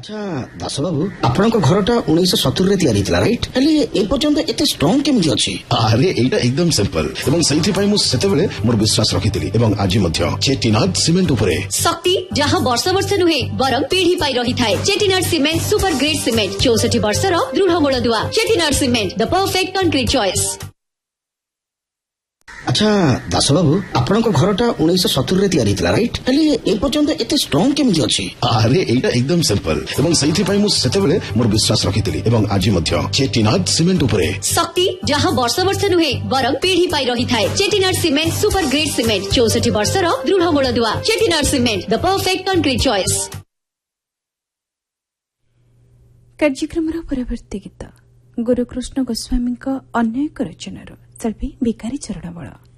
अच्छा दास बाबू आपनक घरटा 1970 तैयारी थिला राइट हेले ए पर्यंत एते स्ट्रांग केमि अछि? अरे एटा एकदम सिंपल एवं सही पाई मु सेतेबेले मोर विश्वास रखिथिली एवं आज मध्य चेटीनाथ सीमेंट उपरे शक्ति जहां वर्ष वर्ष नुहे बरम पीढ़ी पाई रही थाए। चेटीनाथ सीमेंट सुपर ग्रेड सीमेंट 64 वर्षर दृढ़ मूलदुआ। चेटीनाथ cement the perfect concrete choice. अच्छा दास बाबू आपनक घरटा 1970 तैयारी थिला राइट हेले ए पर्यंत एते स्ट्रांग केमि अछि? अरे एटा एकदम सिंपल एवं सही पाई मु सेतेबेले मोर विश्वास रखिथिली एवं आज मध्य चेटीनाथ सीमेंट उपरे शक्ति जहां वर्ष वर्ष नुहे बरम पीढ़ी पाई रही थाए। चेटीनाथ सीमेंट सुपर ग्रेड सीमेंट 64 वर्षर दृढ़ मूलदुआ। चेटीनाथ cement the perfect concrete choice. कार्यक्रमर परवर्ती गीत गुरुकृष्ण गोस्वामी अन्य एक रचनार शिल्पी भिखारी चरण बळ।